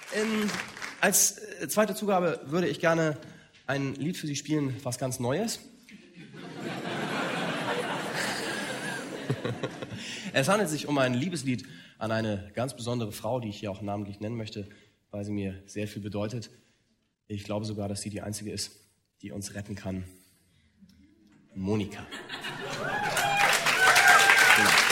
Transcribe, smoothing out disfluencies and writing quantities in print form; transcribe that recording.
Als zweite Zugabe würde ich gerne ein Lied für Sie spielen, was ganz Neues. Es handelt sich um ein Liebeslied an eine ganz besondere Frau, die ich hier auch namentlich nennen möchte, weil sie mir sehr viel bedeutet. Ich glaube sogar, dass sie die einzige ist, die uns retten kann. Monika. Genau.